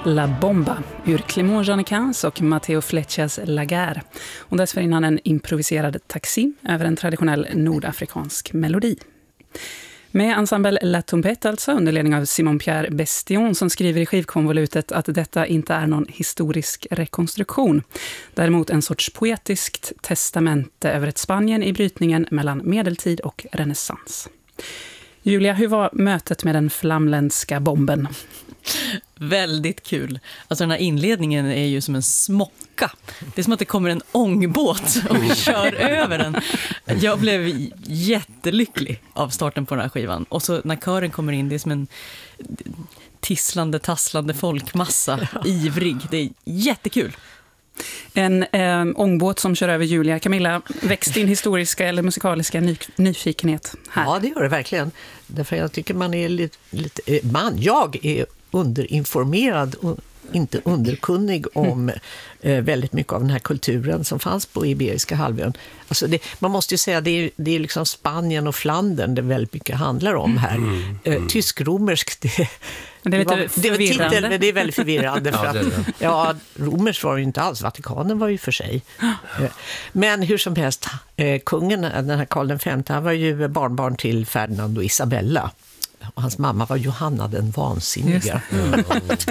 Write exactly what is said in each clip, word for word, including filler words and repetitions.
La Bomba ur Clément Jeannequins och Matteo Fletchers La Guerre. Och dessförinnan en improviserad taxi över en traditionell nordafrikansk melodi. Med ensemble La Trompette alltså, under ledning av Simon-Pierre Bestion, som skriver i skivkonvolutet att detta inte är någon historisk rekonstruktion. Däremot en sorts poetiskt testamente över ett Spanien i brytningen mellan medeltid och renässans. Julia, hur var mötet med den flamländska bomben? Väldigt kul. Alltså den här inledningen är ju som en smocka. Det är som att det kommer en ångbåt och kör över den. Jag blev jättelycklig av starten på den här skivan. Och så när kören kommer in, det är som en tisslande, tasslande folkmassa. Ivrig. Det är jättekul. En eh, ångbåt som kör över Julia. Camilla, växt din historiska eller musikaliska ny- nyfikenhet här? Ja, det gör det verkligen. Därför jag tycker man är lite, lite man, jag är underinformerad och inte underkunnig om eh, väldigt mycket av den här kulturen som fanns på Iberiska halvön. Alltså det, man måste ju säga att det är, det är liksom Spanien och Flandern det väldigt mycket handlar om här. Mm, mm. Eh, tysk-romersk, det, det är lite det var, förvirrande. Det, var titel, det är väldigt förvirrande. För ja, det är det. att, ja, romersk var ju inte alls, Vatikanen var ju för sig. Eh, men hur som helst, eh, kungen, den här Karl den femte, han var ju barnbarn till Ferdinand och Isabella. Och hans mamma var Johanna den vansinniga. Mm.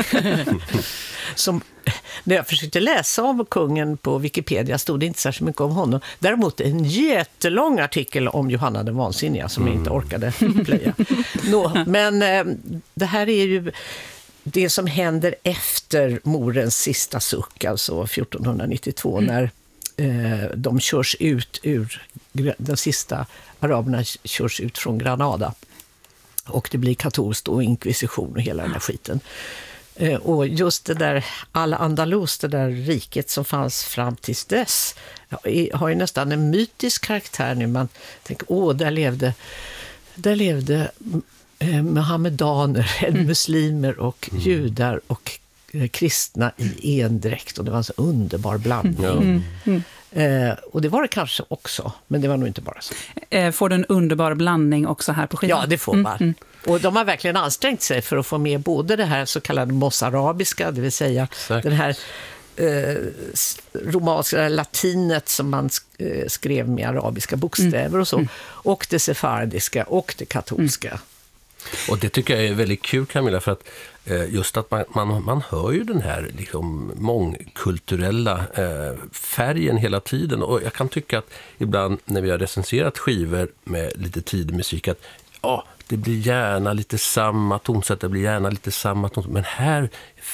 Som, när jag försökte läsa om kungen på Wikipedia stod det inte särskilt mycket om honom. Däremot en jättelång artikel om Johanna den vansinniga som mm. jag inte orkade plöja. Nå, men eh, det här är ju det som händer efter morens sista suck, alltså fjorton nittiotvå, mm. när eh, de körs ut ur, de sista araberna körs ut från Granada. Och det blir katolskt och inkvisition och hela den här skiten. Eh, och just det där Al-Andalus, det där riket som fanns fram tills dess, har ju nästan en mytisk karaktär nu. Man tänker, åh, där levde, där levde eh, muhammedaner, mm. muslimer och mm. judar och eh, kristna i endräkt. Och det var en så underbar blandning. Mm. Mm. Eh, och det var det kanske också, men det var nog inte bara så. Eh, får du en underbar blandning också här på skivan? Ja, det får man. Mm, mm. Och de har verkligen ansträngt sig för att få med både det här så kallade mossarabiska, det vill säga Exakt. den här eh, romanska latinet som man sk- skrev med arabiska bokstäver mm. och så, mm. och det sefardiska och det katolska. Mm. Och det tycker jag är väldigt kul, Camilla, för att eh, just att man, man, man hör ju den här liksom mångkulturella eh, färgen hela tiden. Och jag kan tycka att ibland när vi har recenserat skivor med lite tidig musik att ja, det blir gärna lite samma tonsätt, det blir gärna lite samma tonsätt. Men här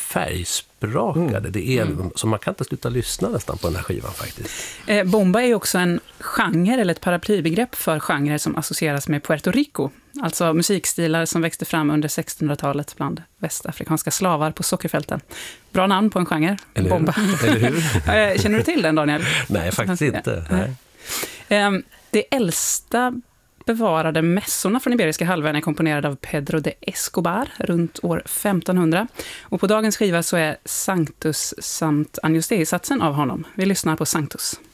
färgsprakade, mm. det är mm. så man kan inte sluta lyssna nästan på den här skivan faktiskt. Eh, bomba är ju också en genre eller ett paraplybegrepp för genrer som associeras med Puerto Rico. Alltså musikstilar som växte fram under sextonhundratalet bland västafrikanska slavar på sockerfälten. Bra namn på en genre, Eller bomba. Hur? Eller hur? Känner du till den, Daniel? Nej, faktiskt inte. Nej. Eh, det äldsta bevarade mässorna från Iberiska halvön är komponerade av Pedro de Escobar runt år femtonhundra. Och på dagens skiva så är Sanctus samt Agnus Dei-satsen av honom. Vi lyssnar på Sanctus.